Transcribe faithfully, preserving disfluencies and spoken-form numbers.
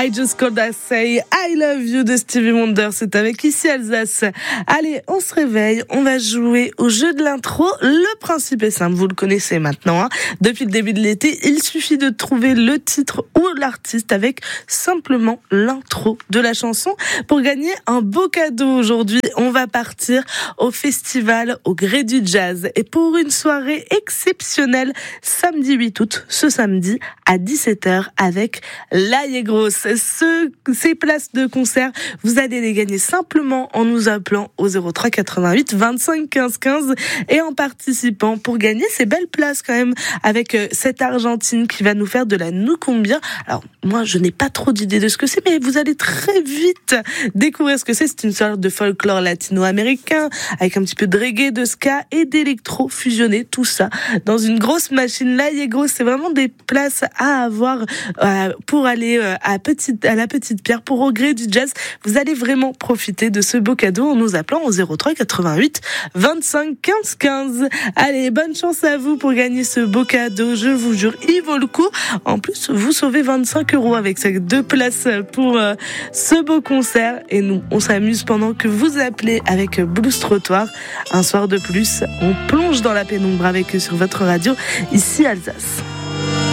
I Just Called I Say I Love You de Stevie Wonder, c'est avec Ici Alsace. Allez, on se réveille, on va jouer au jeu de l'intro. Le principe est simple, vous le connaissez maintenant. Hein. Depuis le début de l'été, il suffit de trouver le titre ou l'artiste avec simplement l'intro de la chanson pour gagner un beau cadeau. Aujourd'hui, on va partir au festival au Gré du Jazz et pour une soirée exceptionnelle samedi huit août, ce samedi à dix-sept heures avec L'Ail est grosse. Ce, ces places de concert, vous allez les gagner simplement en nous appelant au zéro trois quatre-vingt-huit vingt-cinq quinze quinze et en participant pour gagner ces belles places quand même avec cette Argentine qui va nous faire de la noucumbia. Alors moi je n'ai pas trop d'idée de ce que c'est, mais vous allez très vite découvrir ce que c'est. C'est une sorte de folklore latino-américain avec un petit peu de reggae, de ska et d'électro fusionné, tout ça dans une grosse machine. L'Ail est grosse, c'est vraiment des places à avoir euh, pour aller euh, à, petite, à la Petite Pierre pour au Gré du Jazz. Vous allez vraiment profiter de ce beau cadeau en nous appelant au zéro trois quatre-vingt-huit vingt-cinq quinze quinze. Allez, bonne chance à vous pour gagner ce beau cadeau, je vous jure, il vaut le coup. En plus, vous sauvez vingt-cinq euros avec ces deux places pour euh, ce beau concert. Et nous, on s'amuse pendant que vous appelez avec Blues Trottoir. Un soir de plus, on plonge dans la pénombre avec eux sur votre radio, ici Alsace.